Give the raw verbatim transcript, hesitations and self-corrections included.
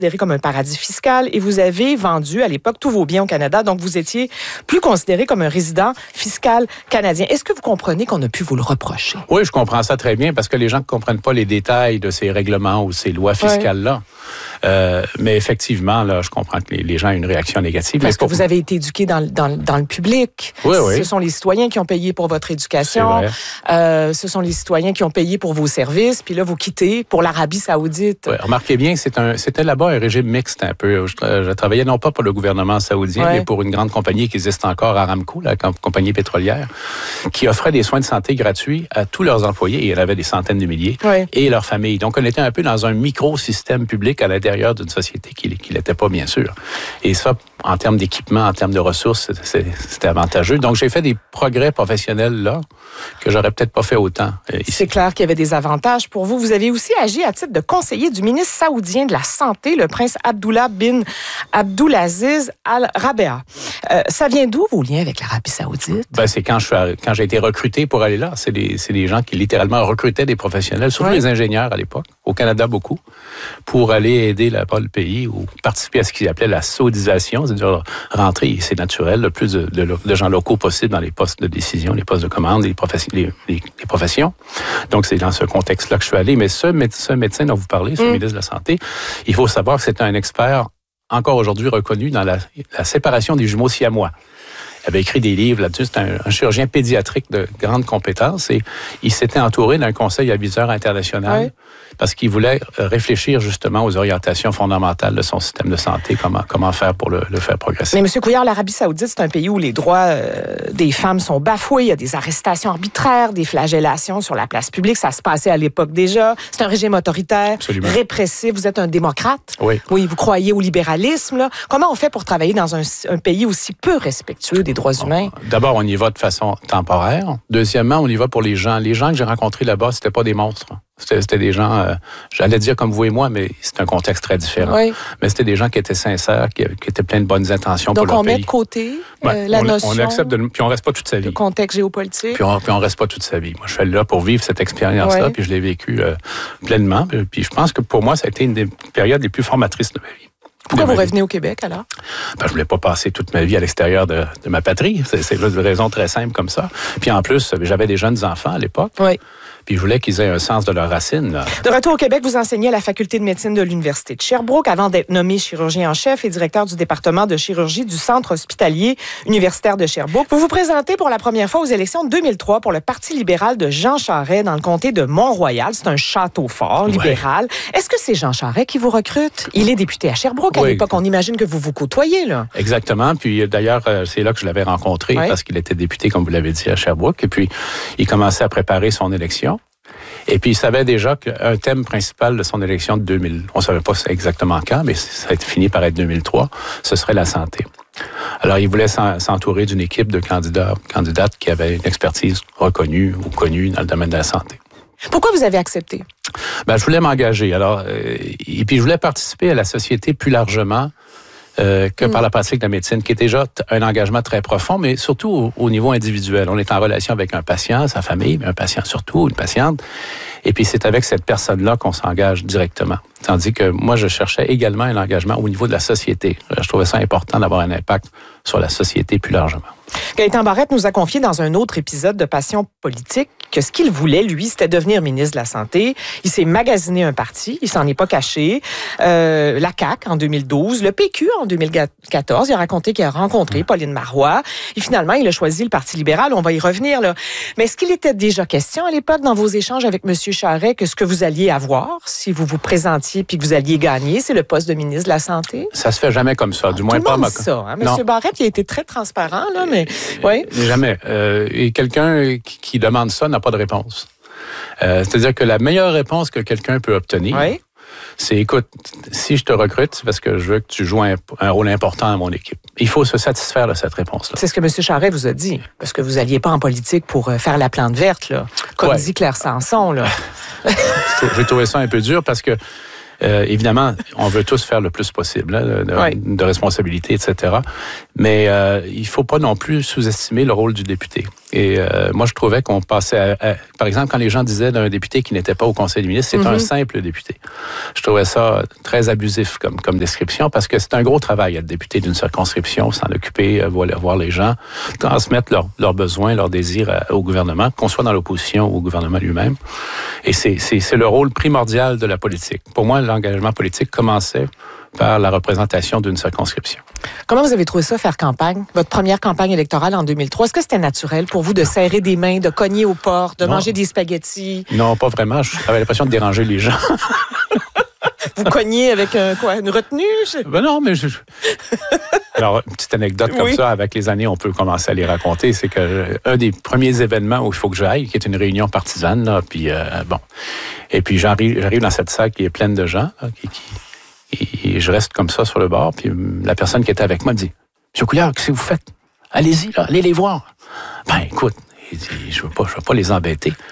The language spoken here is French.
considéré comme un paradis fiscal et vous avez vendu à l'époque tous vos biens au Canada. Donc, vous étiez plus considéré comme un résident fiscal canadien. Est-ce que vous comprenez qu'on a pu vous le reprocher? Oui, je comprends ça très bien parce que les gens ne comprennent pas les détails de ces règlements ou ces lois fiscales-là. Ouais. Euh, mais effectivement, là, je comprends que les, les gens ont une réaction négative. Parce pour... que vous avez été éduqué dans, dans, dans le public. Oui, oui. Ce sont les citoyens qui ont payé pour votre éducation. Euh, ce sont les citoyens qui ont payé pour vos services. Puis là, vous quittez pour l'Arabie Saoudite. Oui, remarquez bien, c'est un, c'était là-bas un régime mixte un peu. Je, je travaillais non pas pour le gouvernement saoudien, ouais. mais pour une grande compagnie qui existe encore, Aramco, la compagnie pétrolière, qui offrait des soins de santé gratuits à tous leurs employés. Et il y en avait des centaines de milliers. Ouais. Et leurs familles. Donc, on était un peu dans un micro-système public à l'intérieur d'une société qui qui l'était pas, bien sûr. Et ça, en termes d'équipement, en termes de ressources, c'est, c'était avantageux. Donc, j'ai fait des progrès professionnels là que j'aurais peut-être pas fait autant euh, ici. C'est clair qu'il y avait des avantages pour vous. Vous avez aussi agi à titre de conseiller du ministre saoudien de la Santé, le prince Abdullah bin Abdulaziz Al Rabea. Euh, ça vient d'où vos liens avec l'Arabie Saoudite? Ben, c'est quand je suis, quand j'ai été recruté pour aller là. C'est des, c'est des gens qui littéralement recrutaient des professionnels, surtout ouais. les ingénieurs à l'époque, au Canada beaucoup, pour aller aider là-bas le pays ou participer à ce qu'ils appelaient la saudisation, c'est-à-dire rentrer, c'est naturel, le plus de, de, de gens locaux possible dans les postes de décision, les postes de commande, les, professions, les, les, les professions. Donc, c'est dans ce contexte-là que je suis allé. Mais ce, ce médecin dont vous parlez, ce mmh. ministre de la Santé, il faut savoir que c'est un expert encore aujourd'hui reconnu dans la, la séparation des jumeaux siamois. Il avait écrit des livres là-dessus. C'est un, un chirurgien pédiatrique de grande compétence et il s'était entouré d'un conseil aviseur international oui. parce qu'il voulait réfléchir justement aux orientations fondamentales de son système de santé, comment, comment faire pour le, le faire progresser. Mais M. Couillard, l'Arabie Saoudite, c'est un pays où les droits euh, des femmes sont bafoués. Il y a des arrestations arbitraires, des flagellations sur la place publique. Ça se passait à l'époque déjà. C'est un régime autoritaire, Absolument. répressif. Vous êtes un démocrate. Oui. Oui, vous croyez au libéralisme. Là. Comment on fait pour travailler dans un, un pays aussi peu respectueux des droits humains? D'abord, on y va de façon temporaire. Deuxièmement, on y va pour les gens. Les gens que j'ai rencontrés là-bas, c'était pas des monstres. C'était, c'était des gens, euh, j'allais dire comme vous et moi, mais c'est un contexte très différent. Oui. Mais c'était des gens qui étaient sincères, qui, qui étaient pleins de bonnes intentions Donc pour leur pays. Donc on met de côté euh, ouais, la on, notion. On accepte de, puis on reste pas toute sa vie. Le contexte géopolitique. Puis on, puis on reste pas toute sa vie. Moi, je suis là pour vivre cette expérience-là, oui. puis je l'ai vécue euh, pleinement. Puis je pense que pour moi, ça a été une des périodes les plus formatrices de ma vie. Pourquoi vous revenez au Québec, alors? Ben, je voulais pas passer toute ma vie à l'extérieur de, de ma patrie. C'est, c'est une raison très simple comme ça. Puis en plus, j'avais des jeunes enfants à l'époque. Oui. Puis je voulais qu'ils aient un sens de leurs racines. Là. De retour au Québec, vous enseignez à la faculté de médecine de l'Université de Sherbrooke avant d'être nommé chirurgien en chef et directeur du département de chirurgie du Centre hospitalier universitaire de Sherbrooke. Vous vous présentez pour la première fois aux élections de deux mille trois pour le Parti libéral de Jean Charest dans le comté de Mont-Royal. C'est un château fort libéral. Ouais. Est-ce que c'est Jean Charest qui vous recrute? Il est député à Sherbrooke à oui. l'époque. On imagine que vous vous côtoyez, là. Exactement. Puis d'ailleurs, c'est là que je l'avais rencontré ouais. parce qu'il était député, comme vous l'avez dit, à Sherbrooke. Et puis, il commençait à préparer son élection. Et puis, il savait déjà qu'un thème principal de son élection de deux mille, on ne savait pas exactement quand, mais ça a fini par être deux mille trois, ce serait la santé. Alors, il voulait s'entourer d'une équipe de candidats, candidates qui avaient une expertise reconnue ou connue dans le domaine de la santé. Pourquoi vous avez accepté? Ben, je voulais m'engager. Alors, euh, et puis, je voulais participer à la société plus largement Euh, que mmh. par la pratique de la médecine, qui est déjà un engagement très profond, mais surtout au, au niveau individuel. On est en relation avec un patient, sa famille, mais un patient surtout, une patiente. Et puis, c'est avec cette personne-là qu'on s'engage directement. Tandis que moi, je cherchais également un engagement au niveau de la société. Je trouvais ça important d'avoir un impact sur la société plus largement. Gaétan Barrette nous a confié dans un autre épisode de Passion politique que ce qu'il voulait, lui, c'était devenir ministre de la Santé. Il s'est magasiné un parti, il s'en est pas caché. Euh, la C A Q en deux mille douze, le P Q en deux mille quatorze, il a raconté qu'il a rencontré Pauline Marois. Et finalement, il a choisi le Parti libéral. On va y revenir, là. Mais est-ce qu'il était déjà question à l'époque, dans vos échanges avec M. Charest, que ce que vous alliez avoir, si vous vous présentiez puis que vous alliez gagner, c'est le poste de ministre de la Santé? Ça se fait jamais comme ça, du ah, moins tout pas ma... ça. Hein? M. Barrette, il a été très transparent, là, mais... Oui. Jamais. Euh, et quelqu'un qui, qui demande ça n'a pas de réponse. Euh, c'est-à-dire que la meilleure réponse que quelqu'un peut obtenir, oui. c'est, écoute, si je te recrute, c'est parce que je veux que tu joues un, un rôle important dans mon équipe. Il faut se satisfaire de cette réponse-là. C'est ce que M. Charest vous a dit, parce que vous n'alliez pas en politique pour faire la plante verte, là, comme ouais. dit Claire Sanson. Là. J'ai trouvé ça un peu dur parce que Euh, évidemment, on veut tous faire le plus possible, hein, de, oui. de responsabilité, et cetera. Mais euh, il ne faut pas non plus sous-estimer le rôle du député. Et euh, moi, je trouvais qu'on passait à, à... Par exemple, quand les gens disaient d'un député qui n'était pas au Conseil des ministres, c'est mm-hmm. un simple député. Je trouvais ça très abusif comme, comme description parce que c'est un gros travail être député d'une circonscription, s'en occuper, voir, voir les gens, transmettre leurs leurs besoins, leurs désirs à, au gouvernement, qu'on soit dans l'opposition ou au gouvernement lui-même. Et c'est, c'est, c'est le rôle primordial de la politique. Pour moi, l'engagement politique commençait par la représentation d'une circonscription. Comment vous avez trouvé ça, faire campagne? Votre première campagne électorale en deux mille trois, est-ce que c'était naturel pour vous de serrer des mains, de cogner aux portes, de non. manger des spaghettis? Non, pas vraiment. J'avais l'impression de déranger les gens. Vous cognez avec euh, quoi, une retenue? Ben non, mais je... Alors, une petite anecdote comme oui. ça, avec les années, on peut commencer à les raconter. C'est que un des premiers événements où il faut que j'aille, qui est une réunion partisane, là, puis euh, bon, et puis j'arrive, j'arrive dans cette salle qui est pleine de gens, là, qui, qui et je reste comme ça sur le bord, puis la personne qui était avec moi me dit « Monsieur Couillard, qu'est-ce que vous faites? Allez-y, là, allez les voir. » Ben, écoute, il dit, je ne veux pas, je veux pas les embêter.